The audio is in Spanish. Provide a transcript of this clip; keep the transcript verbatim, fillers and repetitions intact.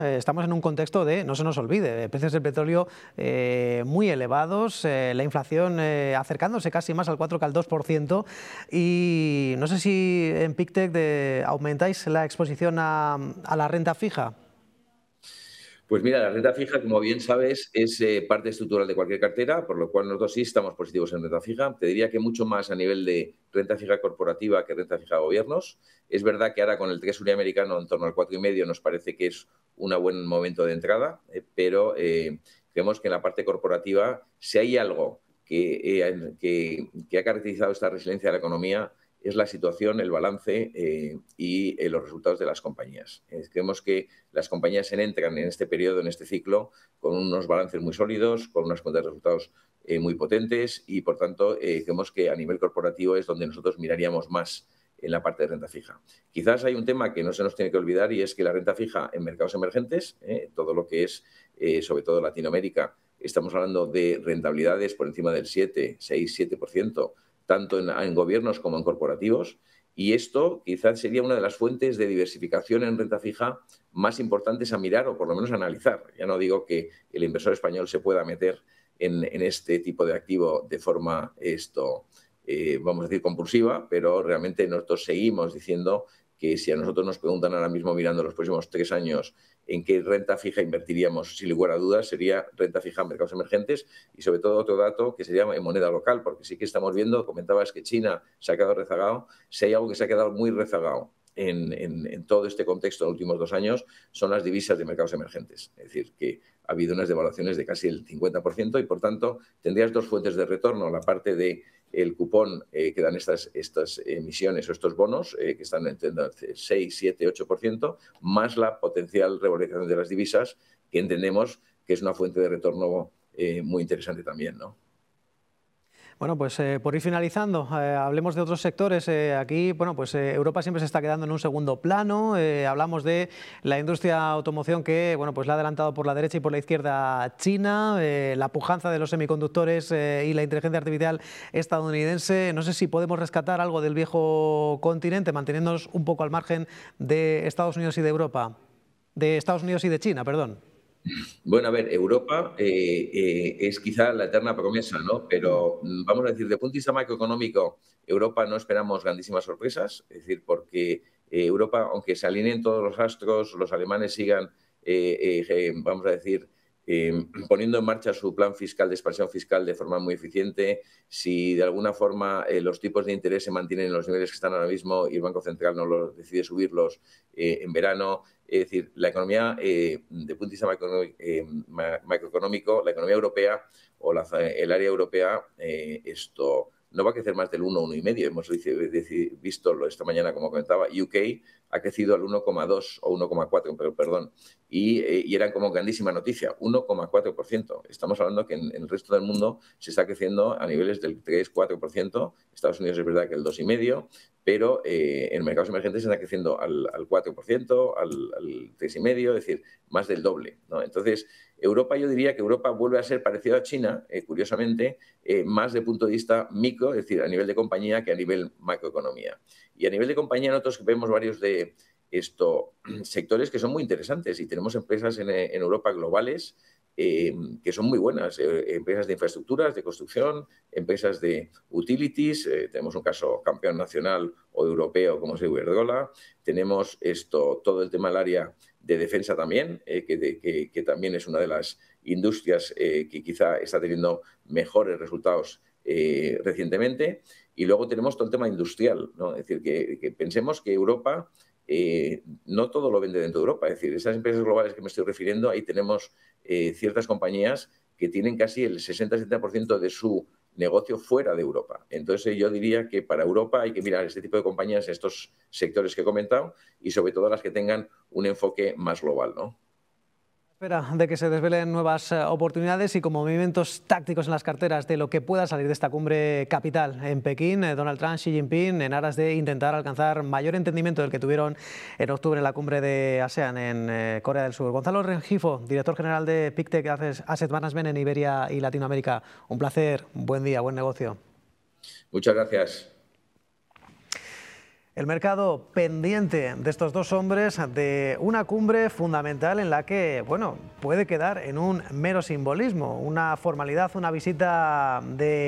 Eh, estamos en un contexto de, no se nos olvide, precios del petróleo eh, muy elevados, eh, la inflación eh, acercándose casi más al cuatro que al dos por ciento, y no sé si en Pictet de, aumentáis la exposición a, a la renta fija. Pues mira, la renta fija, como bien sabes, es eh, parte estructural de cualquier cartera, por lo cual nosotros sí estamos positivos en renta fija. Te diría que mucho más a nivel de renta fija corporativa que renta fija de gobiernos. Es verdad que ahora con el Treasury americano en torno al cuatro coma cinco nos parece que es un buen momento de entrada, eh, pero eh, creemos que en la parte corporativa, si hay algo que, eh, que, que ha caracterizado esta resiliencia de la economía, es la situación, el balance eh, y eh, los resultados de las compañías. Eh, creemos que las compañías entran en este periodo, en este ciclo, con unos balances muy sólidos, con unas cuentas de resultados eh, muy potentes y, por tanto, eh, creemos que a nivel corporativo es donde nosotros miraríamos más en la parte de renta fija. Quizás hay un tema que no se nos tiene que olvidar y es que la renta fija en mercados emergentes, eh, todo lo que es, eh, sobre todo Latinoamérica, estamos hablando de rentabilidades por encima del siete, seis, siete por ciento, tanto en, en gobiernos como en corporativos, y esto quizás sería una de las fuentes de diversificación en renta fija más importantes a mirar o por lo menos a analizar. Ya no digo que el inversor español se pueda meter en, en este tipo de activo de forma, esto, eh, vamos a decir, compulsiva, pero realmente nosotros seguimos diciendo que si a nosotros nos preguntan ahora mismo, mirando los próximos tres años, en qué renta fija invertiríamos, sin lugar a dudas, sería renta fija en mercados emergentes y, sobre todo, otro dato que sería en moneda local, porque sí que estamos viendo, comentabas que China se ha quedado rezagado, si hay algo que se ha quedado muy rezagado en, en, en todo este contexto en los últimos dos años, son las divisas de mercados emergentes. Es decir, que ha habido unas devaluaciones de casi el cincuenta por ciento y, por tanto, tendrías dos fuentes de retorno, la parte de el cupón eh, que dan estas, estas emisiones o estos bonos, eh, que están entre seis, siete, ocho por ciento, más la potencial revalorización de las divisas, que entendemos que es una fuente de retorno eh, muy interesante también, ¿no? Bueno, pues eh, por ir finalizando, eh, hablemos de otros sectores. Eh, aquí, bueno, pues eh, Europa siempre se está quedando en un segundo plano. Eh, hablamos de la industria automoción que, bueno, pues la ha adelantado por la derecha y por la izquierda China, eh, la pujanza de los semiconductores eh, y la inteligencia artificial estadounidense. No sé si podemos rescatar algo del viejo continente, manteniéndonos un poco al margen de Estados Unidos y de Europa, de Estados Unidos y de China, perdón. Bueno, a ver, Europa eh, eh, es quizá la eterna promesa, ¿no? Pero mm, vamos a decir, de punto de vista macroeconómico, Europa no esperamos grandísimas sorpresas, es decir, porque eh, Europa, aunque se alineen todos los astros, los alemanes sigan, eh, eh, vamos a decir, eh, poniendo en marcha su plan fiscal de expansión fiscal de forma muy eficiente, si de alguna forma eh, los tipos de interés se mantienen en los niveles que están ahora mismo y el Banco Central no los decide subirlos eh, en verano. Es decir, la economía, eh, de punto de vista macroeconómico, eh, macroeconómico, la economía europea o la, el área europea, eh, esto no va a crecer más del uno, uno coma cinco. Hemos visto esta mañana, como comentaba, U K ha crecido al uno coma dos o uno coma cuatro, perdón, y, eh, y era como grandísima noticia, uno coma cuatro por ciento. Estamos hablando que en, en el resto del mundo se está creciendo a niveles del tres, cuatro por ciento. Estados Unidos es verdad que el dos coma cinco por ciento, pero eh, en mercados emergentes se está creciendo al, al cuatro por ciento, al, al tres coma cinco por ciento, es decir, más del doble, ¿no? Entonces, Europa, yo diría que Europa vuelve a ser parecido a China, eh, curiosamente, eh, más de punto de vista micro, es decir, a nivel de compañía que a nivel macroeconomía. Y a nivel de compañía nosotros vemos varios de estos sectores que son muy interesantes y tenemos empresas en, en Europa globales eh, que son muy buenas, eh, empresas de infraestructuras, de construcción, empresas de utilities, eh, tenemos un caso campeón nacional o europeo como es Iberdrola, tenemos esto, todo el tema del área de defensa también, eh, que, de, que, que también es una de las industrias eh, que quizá está teniendo mejores resultados eh, recientemente, y luego tenemos todo el tema industrial, ¿no? Es decir, que, que pensemos que Europa eh, no todo lo vende dentro de Europa, es decir, esas empresas globales que me estoy refiriendo, ahí tenemos eh, ciertas compañías que tienen casi el sesenta a setenta por ciento de su negocio fuera de Europa. Entonces yo diría que para Europa hay que mirar este tipo de compañías, estos sectores que he comentado, y sobre todo las que tengan un enfoque más global, ¿no? Espera de que se desvelen nuevas eh, oportunidades y como movimientos tácticos en las carteras de lo que pueda salir de esta cumbre capital en Pekín, eh, Donald Trump, Xi Jinping, en aras de intentar alcanzar mayor entendimiento del que tuvieron en octubre en la cumbre de ASEAN en eh, Corea del Sur. Gonzalo Rengifo, director general de Pictet Asset Management en Iberia y Latinoamérica. Un placer, buen día, buen negocio. Muchas gracias. El mercado pendiente de estos dos hombres de una cumbre fundamental en la que, bueno, puede quedar en un mero simbolismo, una formalidad, una visita de